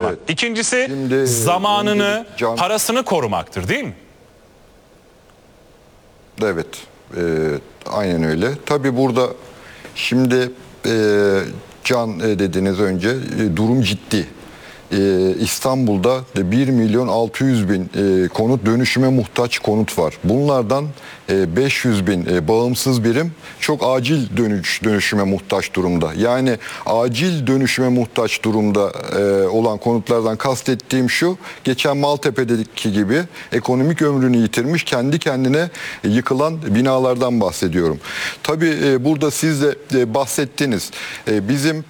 Evet. İkincisi Şimdi, zamanını, parasını korumaktır değil mi? Evet. Aynen öyle. Tabii burada şimdi Can dediniz önce durum ciddi. İstanbul'da 1.600.000 konut, dönüşüme muhtaç konut var. Bunlardan 500.000 bağımsız birim çok acil dönüşüme muhtaç durumda. Yani acil dönüşüme muhtaç durumda olan konutlardan kastettiğim şu: geçen Maltepe'deki gibi ekonomik ömrünü yitirmiş, kendi kendine yıkılan binalardan bahsediyorum. Tabii burada siz de bahsettiniz. Bizim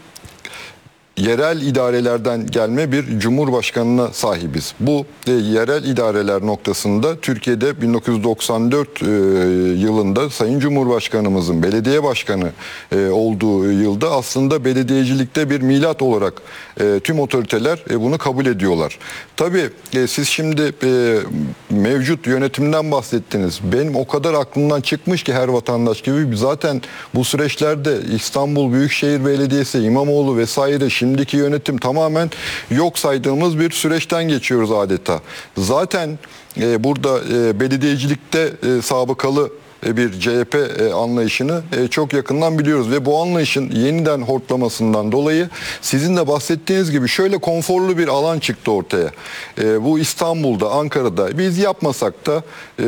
yerel idarelerden gelme bir cumhurbaşkanına sahibiz. Bu yerel idareler noktasında Türkiye'de 1994 yılında Sayın Cumhurbaşkanımızın belediye başkanı olduğu yılda aslında belediyecilikte bir milat olarak tüm otoriteler bunu kabul ediyorlar. Tabii siz şimdi mevcut yönetimden bahsettiniz. Benim o kadar aklımdan çıkmış ki her vatandaş gibi, zaten bu süreçlerde İstanbul Büyükşehir Belediyesi, İmamoğlu vesaire, şimdiki yönetim tamamen yok saydığımız bir süreçten geçiyoruz adeta. Zaten burada belediyecilikte sabıkalı bir CHP anlayışını çok yakından biliyoruz ve bu anlayışın yeniden hortlamasından dolayı sizin de bahsettiğiniz gibi şöyle konforlu bir alan çıktı ortaya. Bu İstanbul'da, Ankara'da biz yapmasak da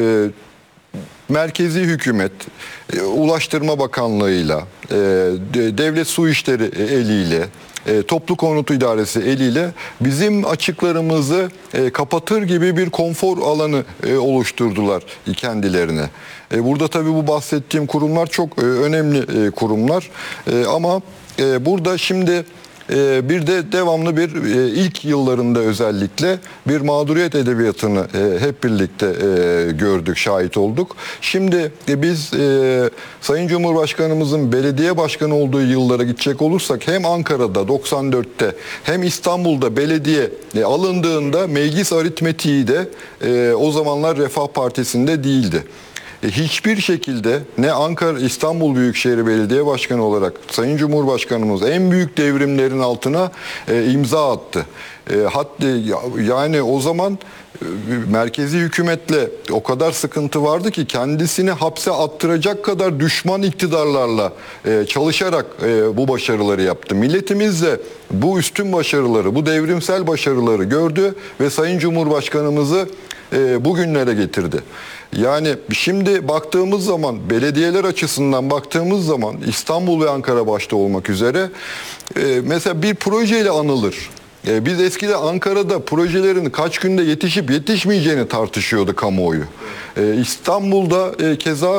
merkezi hükümet, Ulaştırma Bakanlığı'yla, Devlet Su İşleri eliyle, Toplu Konut İdaresi eliyle bizim açıklarımızı kapatır gibi bir konfor alanı oluşturdular kendilerine. Burada tabii bu bahsettiğim kurumlar çok önemli kurumlar. Ama burada şimdi bir de devamlı bir ilk yıllarında özellikle bir mağduriyet edebiyatını hep birlikte gördük, şahit olduk. Şimdi biz Sayın Cumhurbaşkanımızın belediye başkanı olduğu yıllara gidecek olursak, hem Ankara'da 94'te hem İstanbul'da belediye alındığında meclis aritmetiği de o zamanlar Refah Partisi'nde değildi. Hiçbir şekilde ne Ankara İstanbul Büyükşehir Belediye Başkanı olarak Sayın Cumhurbaşkanımız en büyük devrimlerin altına imza attı. Hatta yani o zaman merkezi hükümetle o kadar sıkıntı vardı ki kendisini hapse attıracak kadar düşman iktidarlarla çalışarak bu başarıları yaptı. Milletimiz de bu üstün başarıları, bu devrimsel başarıları gördü ve Sayın Cumhurbaşkanımızı bugünlere getirdi. Yani şimdi baktığımız zaman, belediyeler açısından baktığımız zaman İstanbul ve Ankara başta olmak üzere mesela bir projeyle anılır. Biz eskiden Ankara'da projelerin kaç günde yetişip yetişmeyeceğini tartışıyordu kamuoyu. İstanbul'da keza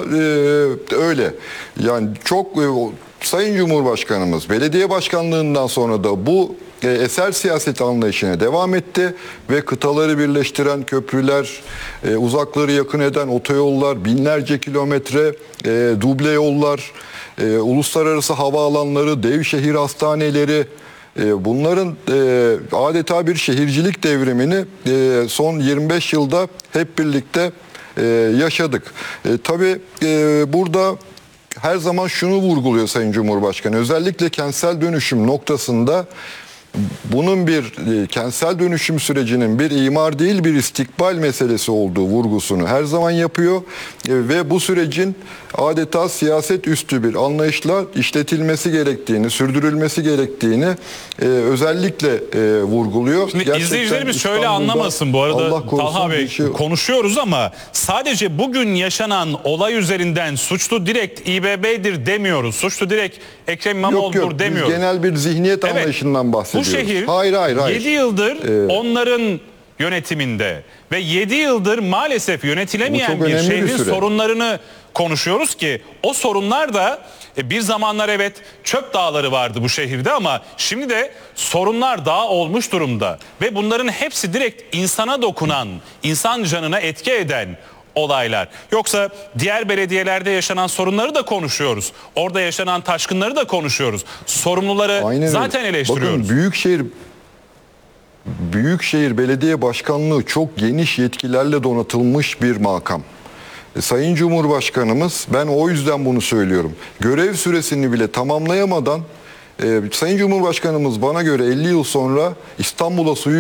öyle. Yani çok Sayın Cumhurbaşkanımız belediye başkanlığından sonra da bu eser siyaset anlayışına devam etti ve kıtaları birleştiren köprüler, uzakları yakın eden otoyollar, binlerce kilometre duble yollar, uluslararası havaalanları, dev şehir hastaneleri, bunların adeta bir şehircilik devrimini son 25 yılda hep birlikte yaşadık. Tabii burada her zaman şunu vurguluyor Sayın Cumhurbaşkanı, özellikle kentsel dönüşüm noktasında bunun bir kentsel dönüşüm sürecinin bir imar değil bir istikbal meselesi olduğu vurgusunu her zaman yapıyor ve bu sürecin adeta siyaset üstü bir anlayışla işletilmesi gerektiğini, sürdürülmesi gerektiğini özellikle vurguluyor. Şimdi gerçekten izleyicilerimiz şöyle anlamasın bu arada Talha Bey, konuşuyoruz ama sadece bugün yaşanan olay üzerinden suçlu direkt İBB'dir demiyoruz. Suçlu direkt Ekrem İmamoğlu'dur demiyoruz. Biz genel bir zihniyet anlayışından bahsediyoruz. Bu şehir hayır. 7 yıldır onların yönetiminde ve 7 yıldır maalesef yönetilemeyen bir şehrin sorunlarını konuşuyoruz ki o sorunlar da bir zamanlar evet çöp dağları vardı bu şehirde ama şimdi de sorunlar dağ olmuş durumda ve bunların hepsi direkt insana dokunan, insan canına etki eden olaylar. Yoksa diğer belediyelerde yaşanan sorunları da konuşuyoruz. Orada yaşanan taşkınları da konuşuyoruz. Sorumluları zaten eleştiriyoruz. Bakın Büyükşehir Belediye Başkanlığı çok geniş yetkilerle donatılmış bir makam. Sayın Cumhurbaşkanımız, ben o yüzden bunu söylüyorum, görev süresini bile tamamlayamadan Sayın Cumhurbaşkanımız bana göre 50 yıl sonra İstanbul'a suyu